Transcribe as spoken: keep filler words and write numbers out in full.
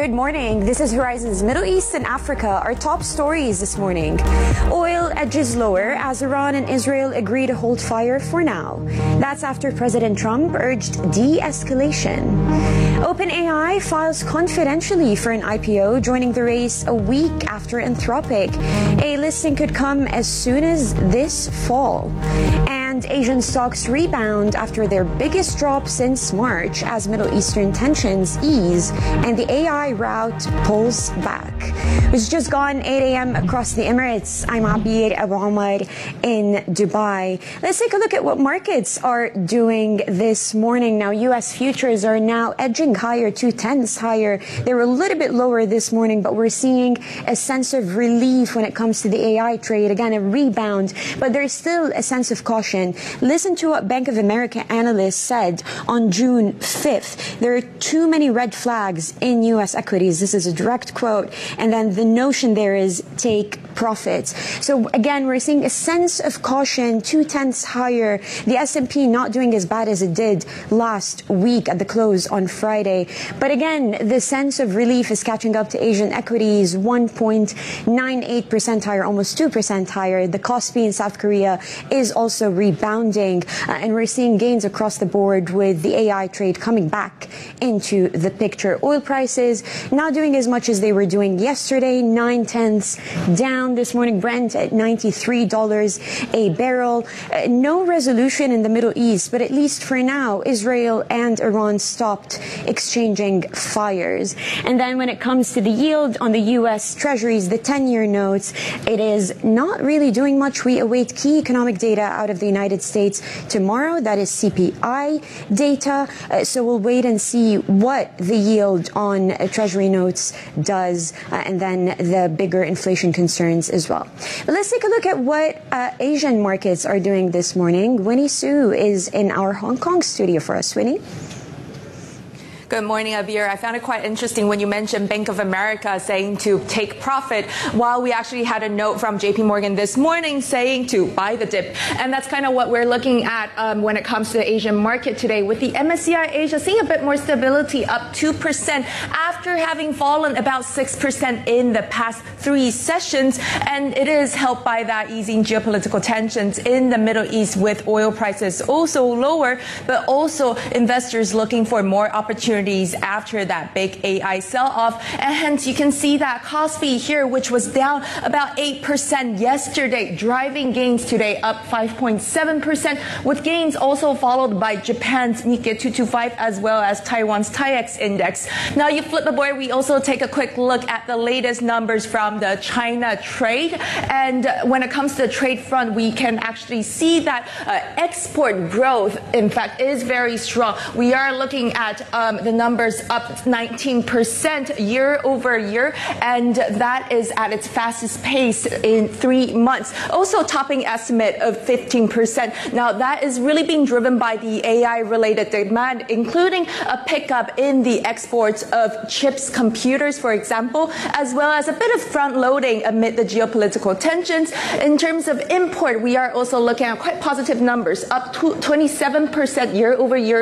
Good morning. This is Horizon's Middle East and Africa. Our top stories this morning. Oil edges lower as Iran and Israel agree to hold fire for now. That's after President Trump urged de-escalation. OpenAI files confidentially for an I P O, joining the race a week after Anthropic. A listing could come as soon as this fall. And Asian stocks rebound after their biggest drop since March as Middle Eastern tensions ease and the A I rout pulls back. It's just gone eight a.m. across the Emirates. I'm Abir Abu Omar in Dubai. Let's take a look at what markets are doing this morning. Now, U S futures are now edging higher, two-tenths higher. They were a little bit lower this morning, but we're seeing a sense of relief when it comes to the A I trade. Again, a rebound, but there's still a sense of caution. Listen to what Bank of America analysts said on June fifth. There are too many red flags in U S equities. This is a direct quote. And then the notion there is take profits. So again, we're seeing a sense of caution, two-tenths higher. The S and P not doing as bad as it did last week at the close on Friday. But again, the sense of relief is catching up to Asian equities, one point nine eight percent higher, almost two percent higher. The Kospi in South Korea is also rebounding. Uh, and we're seeing gains across the board with the A I trade coming back into the picture. Oil prices not doing as much as they were doing yesterday, nine tenths down this morning. Brent at ninety-three dollars a barrel. Uh, no resolution in the Middle East, but at least for now, Israel and Iran stopped exchanging fires. And then when it comes to the yield on the U S Treasuries, the ten-year notes, it is not really doing much. We await key economic data out of the United States tomorrow. That is C P I data. Uh, so we'll wait and see what the yield on uh, Treasury notes does, uh, and then the bigger inflation concerns as well. But let's take a look at what uh, Asian markets are doing this morning. Winnie Su is in our Hong Kong studio for us. Winnie? Good morning, Abir. I found it quite interesting when you mentioned Bank of America saying to take profit, while we actually had a note from J P Morgan this morning saying to buy the dip. And that's kind of what we're looking at um, when it comes to the Asian market today, with the M S C I Asia seeing a bit more stability, up two percent after having fallen about six percent in the past three sessions. And it is helped by that easing geopolitical tensions in the Middle East, with oil prices also lower, but also investors looking for more opportunities after that big A I sell-off. And hence you can see that Kospi here, which was down about eight percent yesterday, driving gains today up five point seven percent, with gains also followed by Japan's Nikkei two twenty-five as well as Taiwan's TAIEX index. Now you flip the board, we also take a quick look at the latest numbers from the China trade. And when it comes to the trade front, we can actually see that uh, export growth, in fact, is very strong. We are looking at um, the numbers up nineteen percent year over year, and that is at its fastest pace in three months. Also topping estimate of fifteen percent. Now that is really being driven by the A I related demand, including a pickup in the exports of chips, computers, for example, as well as a bit of front loading amid the geopolitical tensions. In terms of import, we are also looking at quite positive numbers, up to twenty-seven percent year over year.